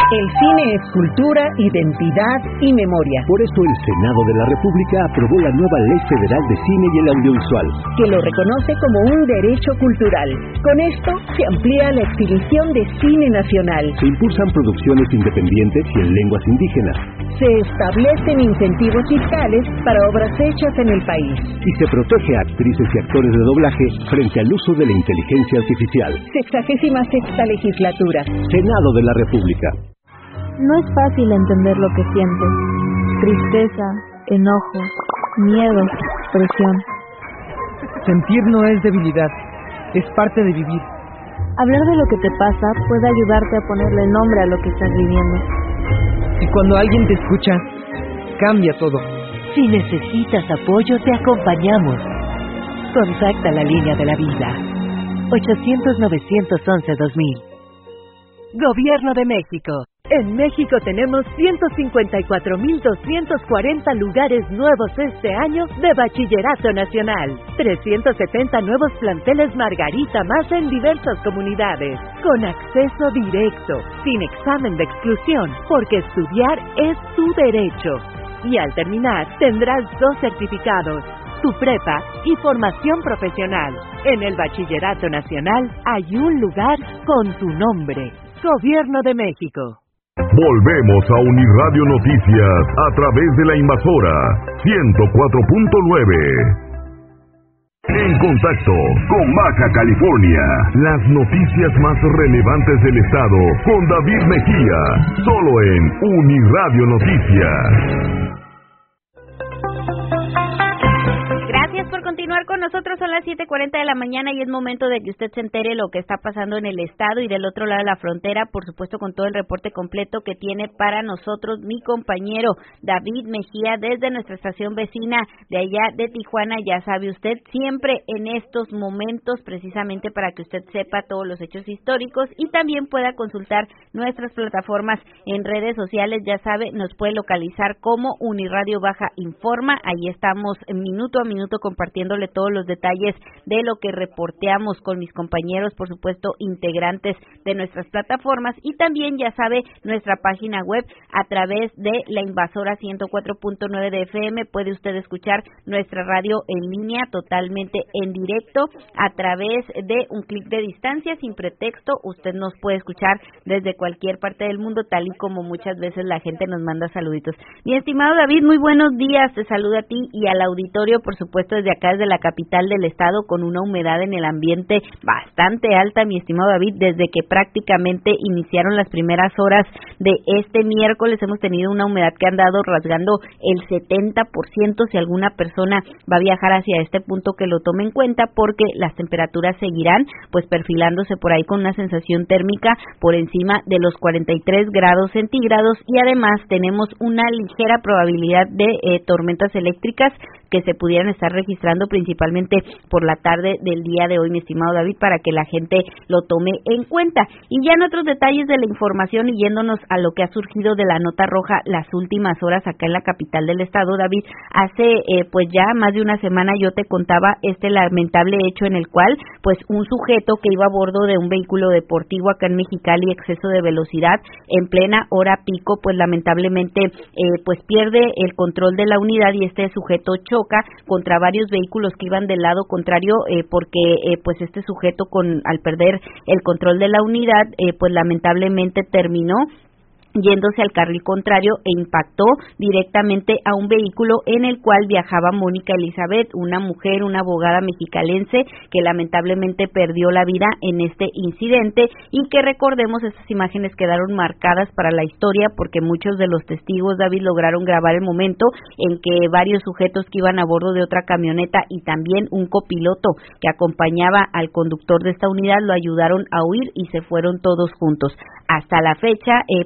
El cine es cultura, identidad y memoria. Por eso el Senado de la República aprobó la nueva Ley Federal de Cine y el Audiovisual, que lo reconoce como un derecho cultural. Con esto se amplía la exhibición de cine nacional. Se impulsan producciones independientes y en lenguas indígenas. Se establecen incentivos fiscales para obras hechas en el país. Y se protege a actrices y actores de doblaje frente al uso de la inteligencia artificial. 66ª legislatura. Senado de la República. No es fácil entender lo que sientes. Tristeza, enojo, miedo, presión. Sentir no es debilidad, es parte de vivir. Hablar de lo que te pasa puede ayudarte a ponerle nombre a lo que estás viviendo. Y cuando alguien te escucha, cambia todo. Si necesitas apoyo, te acompañamos. Contacta la línea de la vida. 800-911-2000. Gobierno de México. En México tenemos 154,240 lugares nuevos este año de Bachillerato Nacional. 370 nuevos planteles Margarita más en diversas comunidades. Con acceso directo, sin examen de exclusión, porque estudiar es tu derecho. Y al terminar, tendrás 2 certificados, tu prepa y formación profesional. En el Bachillerato Nacional hay un lugar con tu nombre. Gobierno de México. Volvemos a Uniradio Noticias a través de la Invasora 104.9. En contacto con Baja California, las noticias más relevantes del estado con David Mejía, solo en Uniradio Noticias. Gracias por continuar con nosotros. Son las 7:40 de la mañana y es momento de que usted se entere lo que está pasando en el estado y del otro lado de la frontera, por supuesto con todo el reporte completo que tiene para nosotros mi compañero David Mejía desde nuestra estación vecina de allá de Tijuana. Ya sabe usted, siempre en estos momentos, precisamente para que usted sepa todos los hechos históricos y también pueda consultar nuestras plataformas en redes sociales. Ya sabe, nos puede localizar como Uniradio Baja Informa. Ahí estamos minuto a minuto compartiéndole todos los detalles de lo que reporteamos con mis compañeros, por supuesto, integrantes de nuestras plataformas, y también, ya sabe, nuestra página web a través de la Invasora 104.9 de FM. Puede usted escuchar nuestra radio en línea totalmente en directo a través de un clic de distancia, sin pretexto. Usted nos puede escuchar desde cualquier parte del mundo, tal y como muchas veces la gente nos manda saluditos. Mi estimado David, muy buenos días. Te saludo a ti y al auditorio, por supuesto, desde acá, desde la capital del estado, con una humedad en el ambiente bastante alta, mi estimado David. Desde que prácticamente iniciaron las primeras horas de este miércoles hemos tenido una humedad que ha andado rasgando el 70%. Si alguna persona va a viajar hacia este punto, que lo tome en cuenta, porque las temperaturas seguirán pues perfilándose por ahí con una sensación térmica por encima de los 43 grados centígrados, y además tenemos una ligera probabilidad de tormentas eléctricas que se pudieran estar registrando principalmente por la tarde del día de hoy, mi estimado David, para que la gente lo tome en cuenta. Y ya en otros detalles de la información, y yéndonos a lo que ha surgido de la nota roja las últimas horas acá en la capital del estado, David, hace pues ya más de una semana yo te contaba este lamentable hecho en el cual pues un sujeto que iba a bordo de un vehículo deportivo acá en Mexicali, exceso de velocidad en plena hora pico, pues lamentablemente pues pierde el control de la unidad, y este sujeto choca contra varios vehículos que iban del lado contrario, porque pues este sujeto, al perder el control de la unidad, pues lamentablemente terminó yéndose al carril contrario e impactó directamente a un vehículo en el cual viajaba Mónica Elizabeth, una mujer, una abogada mexicalense que lamentablemente perdió la vida en este incidente, y que recordemos, estas imágenes quedaron marcadas para la historia porque muchos de los testigos, David, lograron grabar el momento en que varios sujetos que iban a bordo de otra camioneta y también un copiloto que acompañaba al conductor de esta unidad lo ayudaron a huir y se fueron todos juntos. Hasta la fecha,